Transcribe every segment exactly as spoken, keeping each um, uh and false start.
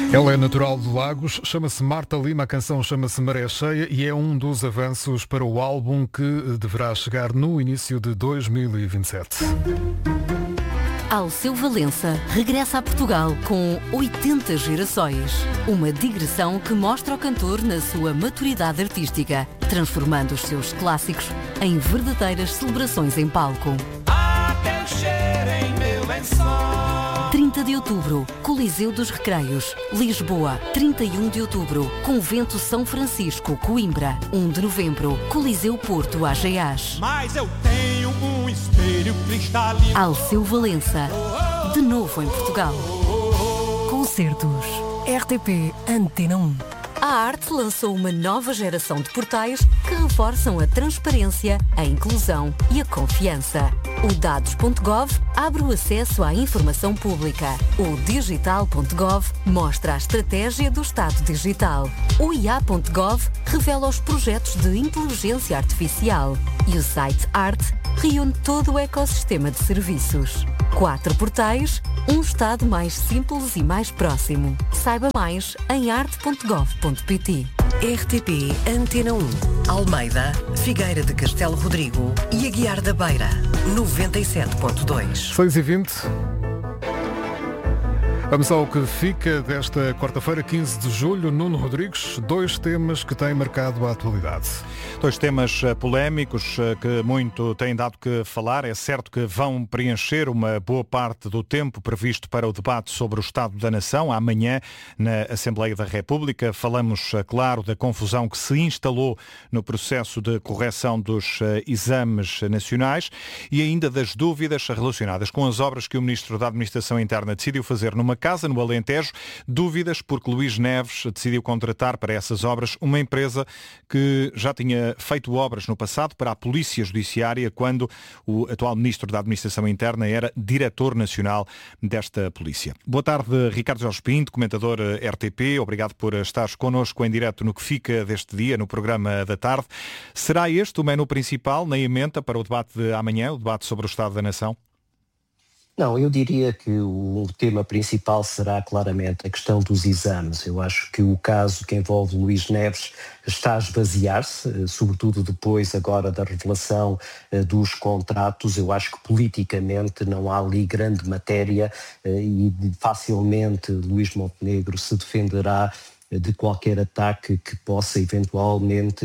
Ela é natural de Lagos, chama-se Marta Lima, a canção chama-se Maré Cheia e é um dos avanços para o álbum que deverá chegar no início de dois mil e vinte e sete. Alceu Valença regressa a Portugal com oitenta gerações. Uma digressão que mostra o cantor na sua maturidade artística, transformando os seus clássicos em verdadeiras celebrações em palco. Há teu cheiro em meu lençol. trinta de outubro, Coliseu dos Recreios, Lisboa. trinta e um de outubro, Convento São Francisco, Coimbra. um de novembro, Coliseu Porto, Ageás. Mas eu tenho um espelho cristalino. Alceu Valença, de novo em Portugal. Concertos R T P Antena um. A Arte lançou uma nova geração de portais que reforçam a transparência, a inclusão e a confiança. O dados ponto gov abre o acesso à informação pública. O digital ponto gov mostra a estratégia do Estado digital. O i a ponto gov revela os projetos de inteligência artificial. E o site Arte reúne todo o ecossistema de serviços. Quatro portais, um Estado mais simples e mais próximo. Saiba mais em arte ponto gov ponto pt. R T P Antena um. Almeida, Figueira de Castelo Rodrigo e Aguiar da Beira. noventa e sete ponto dois. seis e vinte. Vamos ao que fica desta quarta-feira, quinze de julho. Nuno Rodrigues, dois temas que têm marcado a atualidade. Dois temas polémicos que muito têm dado que falar. É certo que vão preencher uma boa parte do tempo previsto para o debate sobre o Estado da Nação, amanhã na Assembleia da República. Falamos, claro, da confusão que se instalou no processo de correção dos exames nacionais e ainda das dúvidas relacionadas com as obras que o Ministro da Administração Interna decidiu fazer numa casa no Alentejo, dúvidas porque Luís Neves decidiu contratar para essas obras uma empresa que já tinha feito obras no passado para a Polícia Judiciária quando o atual Ministro da Administração Interna era Diretor Nacional desta Polícia. Boa tarde, Ricardo Jorge Pinto, comentador R T P. Obrigado por estares connosco em direto no que fica deste dia, no programa da tarde. Será este o menu principal na ementa para o debate de amanhã, o debate sobre o Estado da Nação? Não, eu diria que o tema principal será claramente a questão dos exames. Eu acho que o caso que envolve Luís Neves está a esvaziar-se, sobretudo depois agora da revelação dos contratos. Eu acho que politicamente não há ali grande matéria e facilmente Luís Montenegro se defenderá de qualquer ataque que possa eventualmente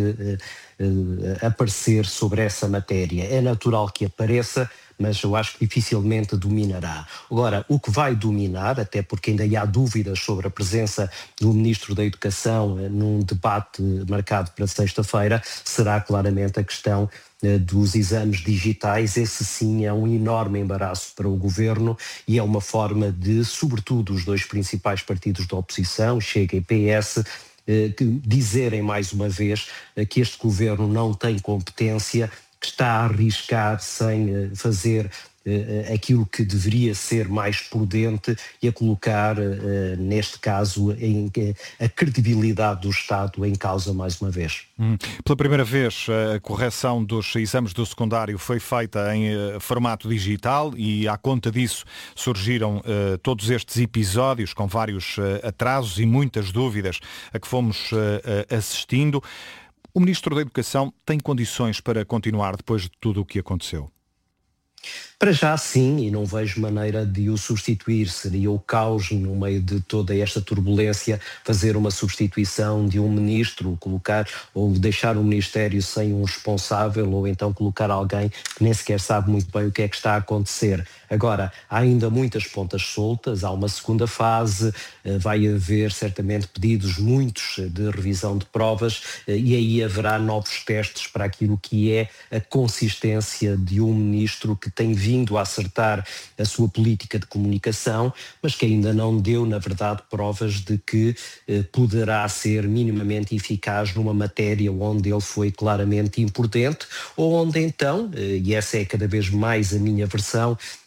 aparecer sobre essa matéria. É natural que apareça, mas eu acho que dificilmente dominará. Agora, o que vai dominar, até porque ainda há dúvidas sobre a presença do Ministro da Educação num debate marcado para sexta-feira, será claramente a questão dos exames digitais. Esse sim é um enorme embaraço para o Governo e é uma forma de, sobretudo, os dois principais partidos da oposição, Chega e P S, dizerem mais uma vez que este Governo não tem competência, que está a arriscar sem fazer uh, aquilo que deveria ser mais prudente e a colocar, uh, neste caso, em, uh, a credibilidade do Estado em causa mais uma vez. Hum. Pela primeira vez, a correção dos exames do secundário foi feita em uh, formato digital e, à conta disso, surgiram uh, todos estes episódios com vários uh, atrasos e muitas dúvidas a que fomos uh, uh, assistindo. O Ministro da Educação tem condições para continuar depois de tudo o que aconteceu? Para já sim, e não vejo maneira de o substituir. Seria o caos no meio de toda esta turbulência fazer uma substituição de um ministro, colocar ou deixar o ministério sem um responsável ou então colocar alguém que nem sequer sabe muito bem o que é que está a acontecer. Agora, há ainda muitas pontas soltas, há uma segunda fase, vai haver certamente pedidos muitos de revisão de provas e aí haverá novos testes para aquilo que é a consistência de um ministro que tem vindo a acertar a sua política de comunicação, mas que ainda não deu, na verdade, provas de que eh, poderá ser minimamente eficaz numa matéria onde ele foi claramente impotente, ou onde então, eh, e essa é cada vez mais a minha versão,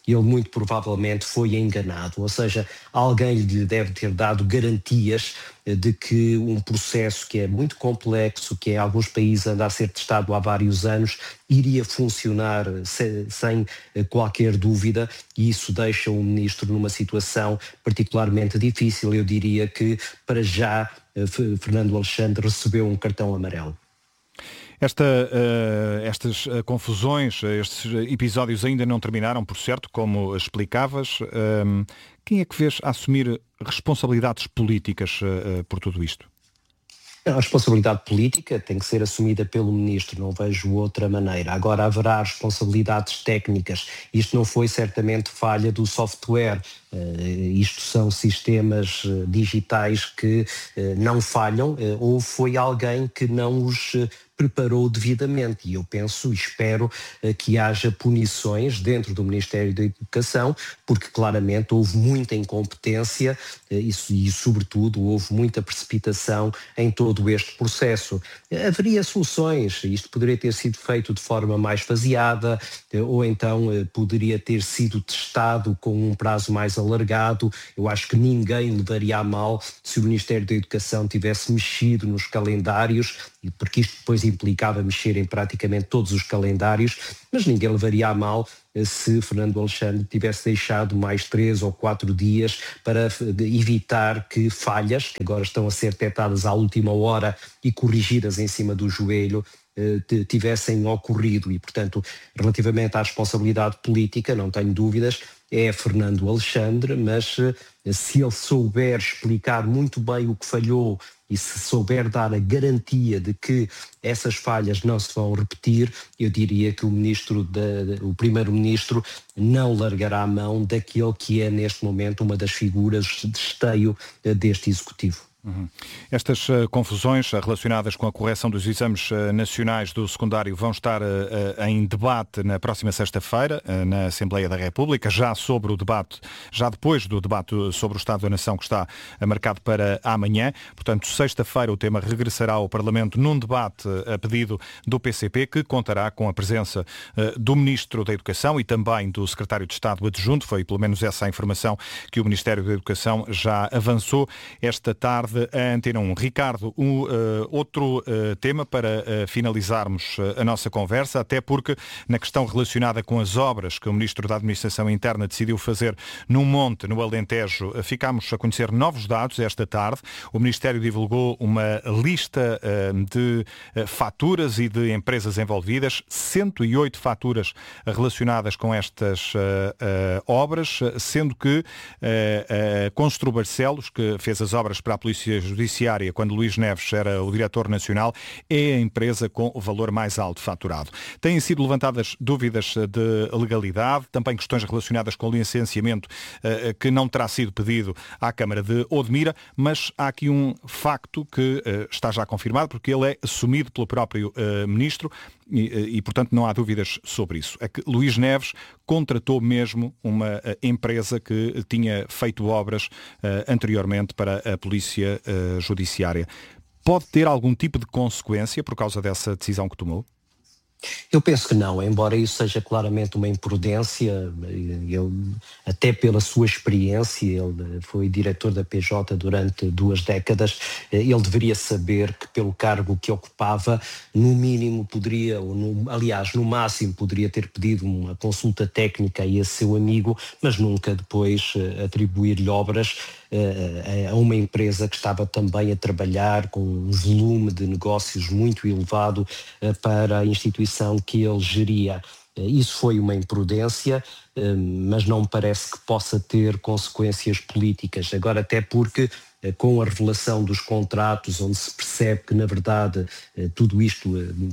ele muito provavelmente foi enganado, ou seja, alguém lhe deve ter dado garantias de que um processo que é muito complexo, que em alguns países anda a ser testado há vários anos, iria funcionar se, sem qualquer dúvida, e isso deixa o ministro numa situação particularmente difícil. Eu diria que, para já, Fernando Alexandre recebeu um cartão amarelo. Esta, uh, estas uh, confusões, estes episódios ainda não terminaram, por certo, como explicavas. Uh, quem é que vês a assumir responsabilidades políticas uh, por tudo isto? A responsabilidade política tem que ser assumida pelo ministro, não vejo outra maneira. Agora haverá responsabilidades técnicas. Isto não foi certamente falha do software. Uh, isto são sistemas uh, digitais que uh, não falham, uh, ou foi alguém que não os uh, preparou devidamente. E eu penso e espero uh, que haja punições dentro do Ministério da Educação, porque claramente houve muita incompetência uh, e, e, sobretudo, houve muita precipitação em todo este processo. Uh, haveria soluções. Isto poderia ter sido feito de forma mais faseada, uh, ou então uh, poderia ter sido testado com um prazo mais alargado. Eu acho que ninguém levaria a mal se o Ministério da Educação tivesse mexido nos calendários, porque isto depois implicava mexer em praticamente todos os calendários, mas ninguém levaria a mal se Fernando Alexandre tivesse deixado mais três ou quatro dias para evitar que falhas, que agora estão a ser detectadas à última hora e corrigidas em cima do joelho, tivessem ocorrido. E, portanto, relativamente à responsabilidade política, não tenho dúvidas, é Fernando Alexandre, mas se ele souber explicar muito bem o que falhou e se souber dar a garantia de que essas falhas não se vão repetir, eu diria que o ministro, da, o primeiro-ministro não largará a mão daquele que é neste momento uma das figuras de esteio deste executivo. Uhum. Estas uh, confusões uh, relacionadas com a correção dos exames uh, nacionais do secundário vão estar uh, uh, em debate na próxima sexta-feira uh, na Assembleia da República, já sobre o debate, já depois do debate sobre o Estado da Nação, que está uh, marcado para amanhã. Portanto, sexta-feira o tema regressará ao Parlamento num debate uh, a pedido do P C P, que contará com a presença uh, do Ministro da Educação e também do Secretário de Estado Adjunto. Foi pelo menos essa a informação que o Ministério da Educação já avançou esta tarde a Antena um. Ricardo, um uh, outro uh, tema para uh, finalizarmos uh, a nossa conversa, até porque na questão relacionada com as obras que o Ministro da Administração Interna decidiu fazer num monte, no Alentejo, uh, ficámos a conhecer novos dados esta tarde. O Ministério divulgou uma lista uh, de uh, faturas e de empresas envolvidas, cento e oito faturas relacionadas com estas uh, uh, obras, sendo que uh, a Constru Barcelos, que fez as obras para a Polícia Judiciária quando Luís Neves era o diretor nacional, é a empresa com o valor mais alto faturado. Têm sido levantadas dúvidas de legalidade, também questões relacionadas com o licenciamento uh, que não terá sido pedido à Câmara de Odmira, mas há aqui um facto que uh, está já confirmado, porque ele é assumido pelo próprio uh, Ministro e, e, portanto, não há dúvidas sobre isso. É que Luís Neves contratou mesmo uma uh, empresa que tinha feito obras uh, anteriormente para a Polícia uh, Judiciária. Pode ter algum tipo de consequência por causa dessa decisão que tomou? Eu penso que não, embora isso seja claramente uma imprudência. Ele, até pela sua experiência, ele foi diretor da P J durante duas décadas, ele deveria saber que pelo cargo que ocupava, no mínimo poderia, ou no, aliás, no máximo poderia ter pedido uma consulta técnica a esse seu amigo, mas nunca depois atribuir-lhe obras a uma empresa que estava também a trabalhar com um volume de negócios muito elevado para a instituição que ele geria. Isso foi uma imprudência, mas não me parece que possa ter consequências políticas. Agora, até porque com a revelação dos contratos, onde se percebe que, na verdade, tudo isto,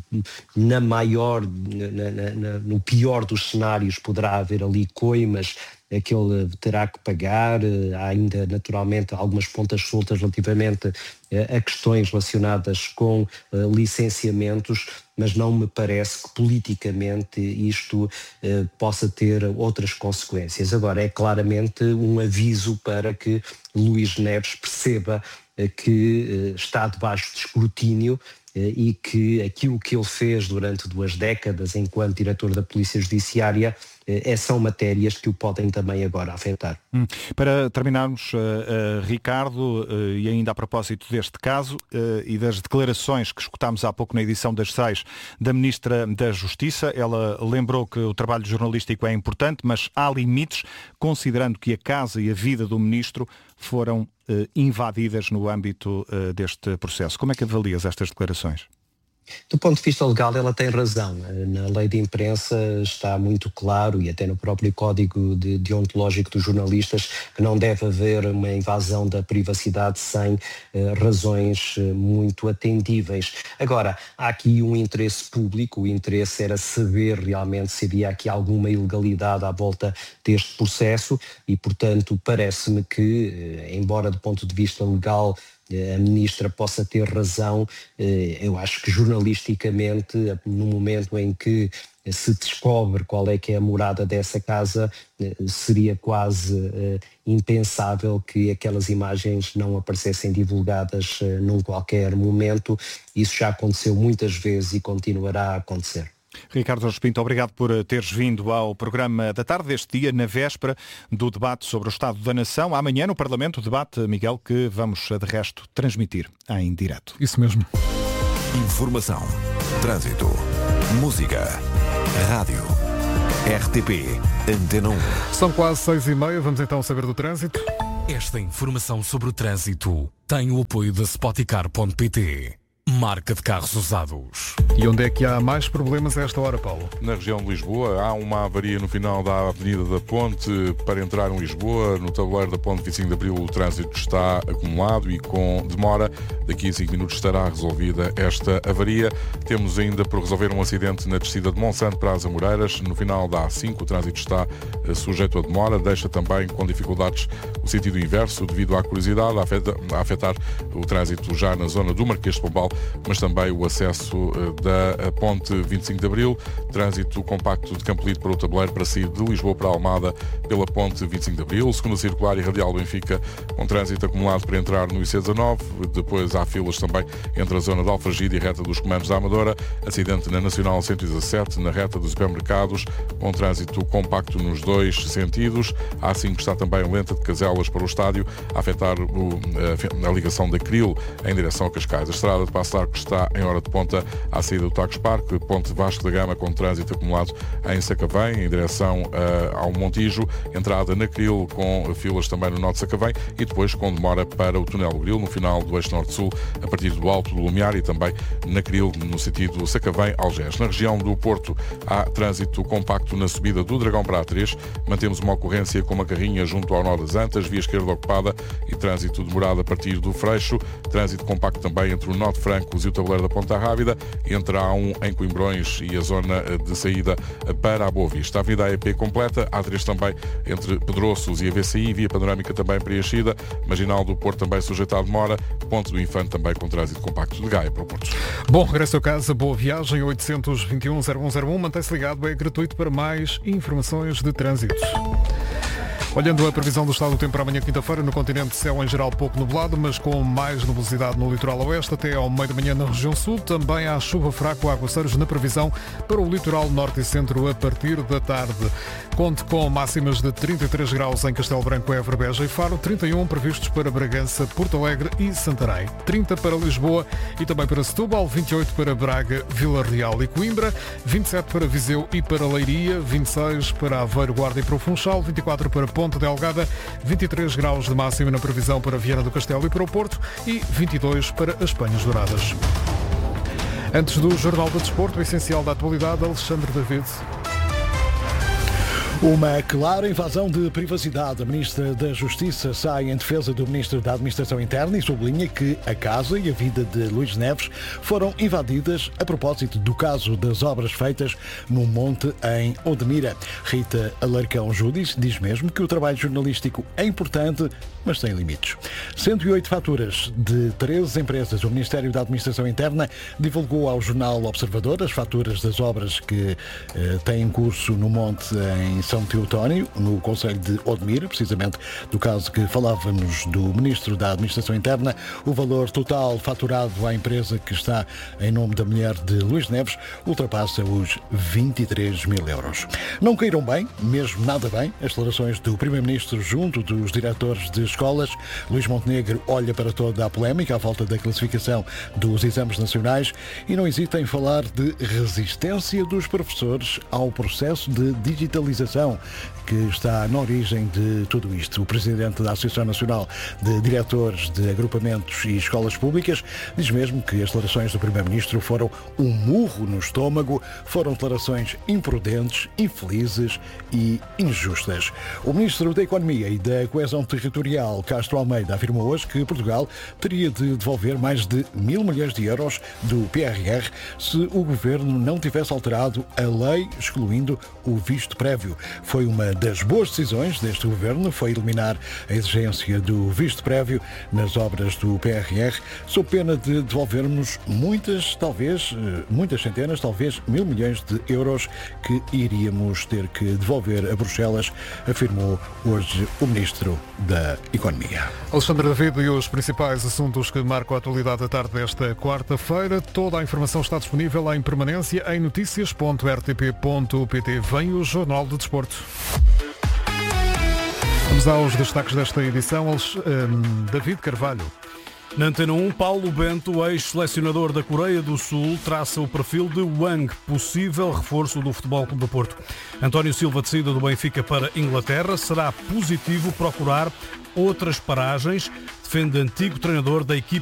na maior, na, na, no pior dos cenários, poderá haver ali coimas que ele terá que pagar. Há ainda, naturalmente, algumas pontas soltas relativamente a questões relacionadas com licenciamentos, mas não me parece que politicamente isto possa ter outras consequências. Agora, é claramente um aviso para que Luís Neves perceba que está debaixo de escrutínio e que aquilo que ele fez durante duas décadas enquanto diretor da Polícia Judiciária eh, são matérias que o podem também agora afetar. Hum. Para terminarmos, uh, uh, Ricardo, uh, e ainda a propósito deste caso uh, e das declarações que escutámos há pouco na edição das seis da Ministra da Justiça, ela lembrou que o trabalho jornalístico é importante, mas há limites, considerando que a casa e a vida do Ministro foram uh, invadidas no âmbito uh, deste processo. Como é que avalias estas declarações? Do ponto de vista legal, ela tem razão. Na lei de imprensa está muito claro, e até no próprio código de, deontológico dos jornalistas, que não deve haver uma invasão da privacidade sem eh, razões eh, muito atendíveis. Agora, há aqui um interesse público, o interesse era saber realmente se havia aqui alguma ilegalidade à volta deste processo e, portanto, parece-me que, eh, embora do ponto de vista legal a Ministra possa ter razão, eu acho que jornalisticamente, no momento em que se descobre qual é que é a morada dessa casa, seria quase impensável que aquelas imagens não aparecessem divulgadas num qualquer momento. Isso já aconteceu muitas vezes e continuará a acontecer. Ricardo Jorge Pinto, obrigado por teres vindo ao programa da tarde deste dia, na véspera do debate sobre o Estado da Nação. Amanhã no Parlamento, o debate, Miguel, que vamos de resto transmitir em direto. Isso mesmo. Informação, trânsito, música, rádio, R T P, Antena um. São quase seis e meia, vamos então saber do trânsito. Esta informação sobre o trânsito tem o apoio da Spoticar ponto pt. Marca de carros usados. E onde é que há mais problemas a esta hora, Paulo? Na região de Lisboa, há uma avaria no final da Avenida da Ponte para entrar em Lisboa. No tabuleiro da Ponte vinte e cinco de Abril o trânsito está acumulado e com demora. Daqui a cinco minutos estará resolvida esta avaria. Temos ainda por resolver um acidente na descida de Monsanto para as Amoreiras. No final da A cinco o trânsito está sujeito a demora. Deixa também com dificuldades o sentido inverso devido à curiosidade a afetar o trânsito já na zona do Marquês de Pombal, mas também o acesso da Ponte vinte e cinco de Abril, trânsito compacto de Campolide para o tabuleiro para sair de Lisboa para Almada pela Ponte vinte e cinco de Abril, segunda circular e radial Benfica com trânsito acumulado para entrar no I C dezanove, depois há filas também entre a zona de Alfragide e a reta dos Comandos da Amadora, acidente na Nacional cento e dezassete, na reta dos supermercados, com trânsito compacto nos dois sentidos, a A cinco está também lenta de Caselas para o estádio, a afetar o, a, a ligação da Cril em direção a Cascais. A estrada de Passo de Arcos está em hora de ponta à saída do Tagus Parque, Ponte Vasco da Gama com trânsito acumulado em Sacavém, em direção uh, ao Montijo, entrada na Cril com filas também no norte de Sacavém e depois com demora para o túnel do Grilo, no final do eixo norte-sul, a partir do Alto do Lumiar e também na Cril, no sentido Sacavém-Algés. Na região do Porto há trânsito compacto na subida do Dragão para a três, mantemos uma ocorrência com uma carrinha junto ao Nó das Antas, via esquerda ocupada e trânsito demorado a partir do Freixo, trânsito compacto também entre o Nó de Francos e o tabuleiro da Ponta Rábida, entre a A um em Coimbrões e a zona de saída para a Boa Vista. A Avenida A E P completa, A três também entre Pedroços e a V C I, via panorâmica também preenchida, Marginal do Porto também sujeita à demora, Ponte do Infante também com trânsito compacto de Gaia para o Porto. Bom, regresso a casa, boa viagem, oitocentos e vinte e um, zero um zero um, mantém-se ligado, é gratuito para mais informações de trânsito. Olhando a previsão do estado do tempo para amanhã quinta-feira, no continente céu em geral pouco nublado, mas com mais nubosidade no litoral oeste, até ao meio da manhã na região sul. Também há chuva fraca ou aguaceiros na previsão para o litoral norte e centro a partir da tarde. Conte com máximas de trinta e três graus em Castelo Branco, Évora, Beja e Faro, trinta e um previstos para Bragança, Porto Alegre e Santarém, trinta para Lisboa e também para Setúbal, vinte e oito para Braga, Vila Real e Coimbra, vinte e sete para Viseu e para Leiria, vinte e seis para Aveiro, Guarda e para o Funchal, vinte e quatro para Ponte Delgada, vinte e três graus de máxima na previsão para Viana do Castelo e para o Porto e vinte e dois para as Penhas Douradas. Antes do Jornal do Desporto, o essencial da atualidade, Alexandre David. Uma clara invasão de privacidade. A Ministra da Justiça sai em defesa do Ministro da Administração Interna e sublinha que a casa e a vida de Luís Neves foram invadidas a propósito do caso das obras feitas no Monte em Odmira. Rita Alarcão Júdice diz mesmo que o trabalho jornalístico é importante, mas tem limites. cento e oito faturas de treze empresas. O Ministério da Administração Interna divulgou ao jornal Observador as faturas das obras que eh, têm curso no Monte em São Teotónio, no concelho de Odmira, precisamente do caso que falávamos do Ministro da Administração Interna. O valor total faturado à empresa que está em nome da mulher de Luís Neves ultrapassa os vinte e três mil euros. Não caíram bem, mesmo nada bem, as declarações do Primeiro-Ministro junto dos diretores de escolas. Luís Montenegro olha para toda a polémica à volta da classificação dos exames nacionais e não hesita em falar de resistência dos professores ao processo de digitalização que está na origem de tudo isto. O presidente da Associação Nacional de Diretores de Agrupamentos e Escolas Públicas diz mesmo que as declarações do Primeiro-Ministro foram um murro no estômago, foram declarações imprudentes, infelizes e injustas. O Ministro da Economia e da Coesão Territorial, Castro Almeida, afirmou hoje que Portugal teria de devolver mais de mil milhões de euros do P R R se o Governo não tivesse alterado a lei excluindo o visto prévio. Foi uma das boas decisões deste Governo, foi eliminar a exigência do visto prévio nas obras do P R R, sob pena de devolvermos muitas, talvez, muitas centenas, talvez mil milhões de euros que iríamos ter que devolver a Bruxelas, afirmou hoje o Ministro da Economia. Alexandre David e os principais assuntos que marcam a atualidade da tarde desta quarta-feira. Toda a informação está disponível em permanência em notícias ponto r t p ponto p t. Vem o Jornal do Desporto. Vamos aos destaques desta edição. Um, David Carvalho. Na Antena um, Paulo Bento, ex-selecionador da Coreia do Sul, traça o perfil de Wang, possível reforço do Futebol Clube do Porto. António Silva, de saída do Benfica para Inglaterra, será positivo procurar outras paragens, defende antigo treinador da equipe